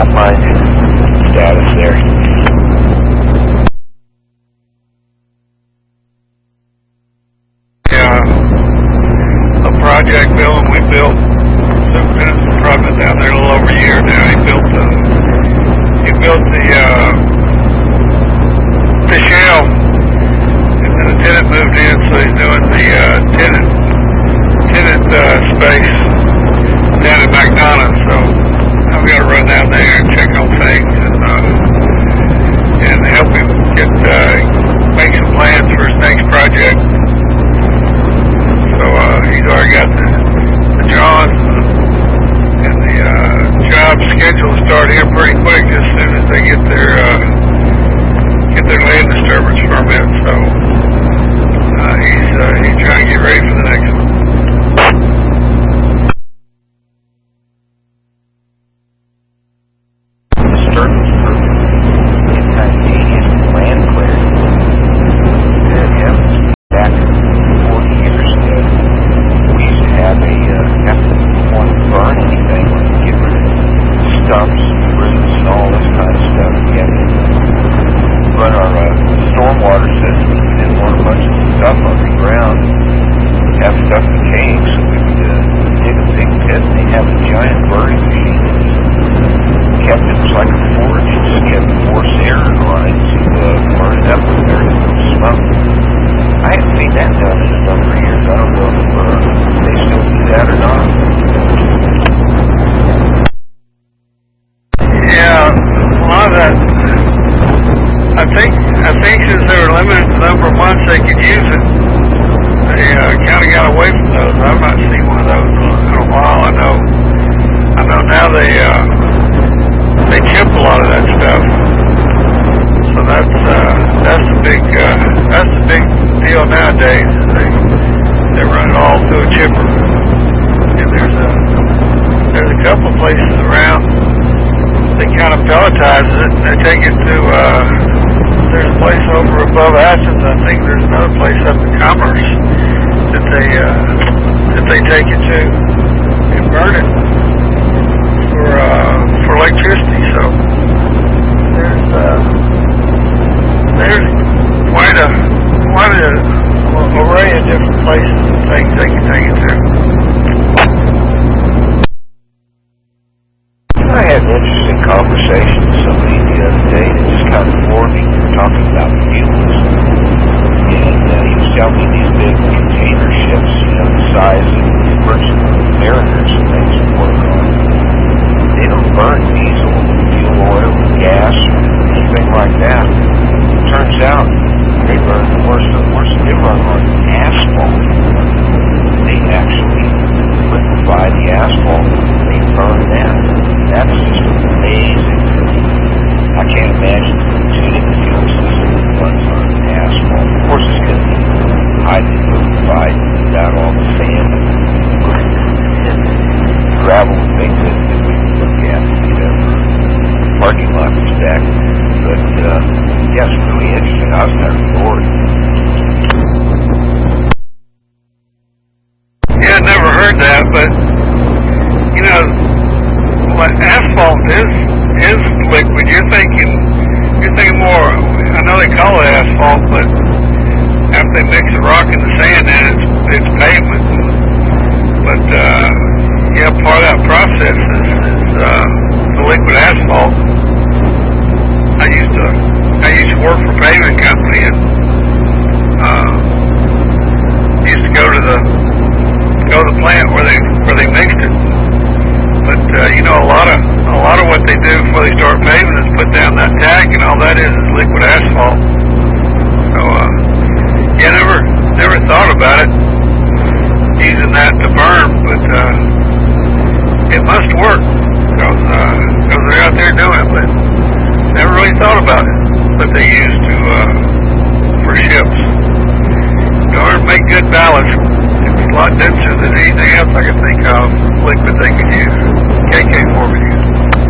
mine status there. Yeah, a project building we built. Superintendent's probably been down there a little over a year now. He built the shell, and then the tenant moved in, so he's doing the tenant space down at McDonald's. So I've got to run down there and check on things and help him make some plans for his next project. So he's already got the drawings and the job schedule start here pretty quick as soon as they get their land disturbance permit. So he's trying to get ready for the next one. I think since they were limited to the number of months they could use it, they kind of got away from those. I've not seen one of those in a while. I know now they chip a lot of that stuff. So that's the big deal nowadays. They run it all through a chipper. And there's a couple of places around that kind of pelletize it, and they take it to there's a place over above Athens. I think there's another place up in Commerce that they take it to and burn it for electricity. So there's quite a array of different places and things they can take it to. I had an interesting conversation with somebody the other day that just kind of floored me. We were talking about fuels, and he was telling me these big container ships, the size of merchant mariners and things that work on, they don't burn diesel, fuel oil, gas, anything like that. It turns out they burn worse they run on asphalt. They actually liquefy the asphalt and they burn that. That's just amazing. I can't imagine tuning the fuel system that runs on asphalt. Of course, it's going to be highly liquefied without all the sand and gravel and things that we can look at for parking lot respect. But, yeah, it's really interesting. I was kind of bored. Yeah, I never heard that, but, asphalt is liquid. You're thinking more. I know they call it asphalt, but after they mix the rock and the sand in, it's pavement. But part of that process is the liquid asphalt. I used to work for a paving company and used to go to the plant where they mixed it. But a lot of what they do before they start paving is put down that tack, and all that is liquid asphalt. So never thought about it using that to burn, but it must work because they're out there doing it. But never really thought about it. But they used to for ships. In order to make good ballast, it's a lot denser than anything else I can think of. Liquid they could use. KK4 could use.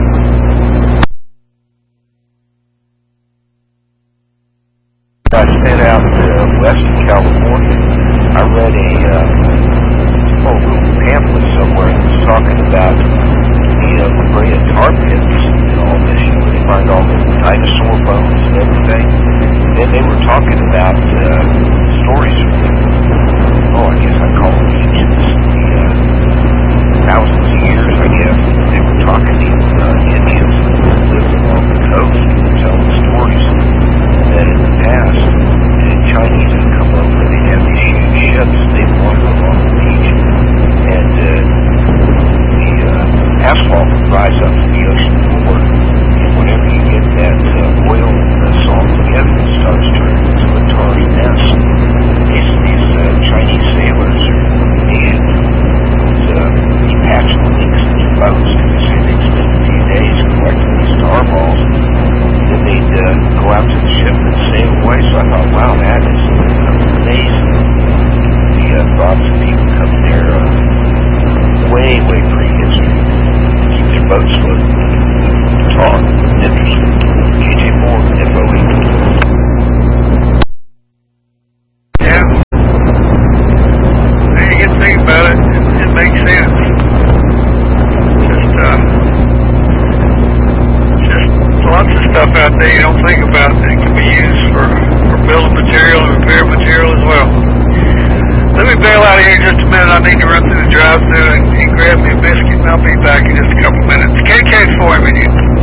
I sent out Western California. I read a little pamphlet somewhere that was talking about the La Brea tar pits and all this, where they find all the dinosaur bones and everything. And then they were talking about stories from, I guess I'd call them ancients, thousands of years, I guess. They were talking to Indians that lived along the coast and were telling stories that in the past, the Chinese would come over and they'd have these huge ships they'd wander along the beach, and the asphalt would rise up to the ocean floor, and whenever you get that oil and salt together, it starts turning into a tarry mess. These Chinese sailors and these patch leaks in their boats, because they say they'd spend a few days collecting these tar balls, and then they'd go out to the ship and sail away. So I thought, wow, that is amazing. The thoughts of people coming there way prehistory, keep their boats floating. Tar, interesting. KJ Moore, FOE. Yeah. When you get to think about it, it makes sense. Just lots of stuff out there you don't think about that can be used for building material and repair material as well. Let me bail out of here in just a minute. I need to run through the drive-thru and grab me a biscuit, and I'll be back in just a couple minutes. KK4,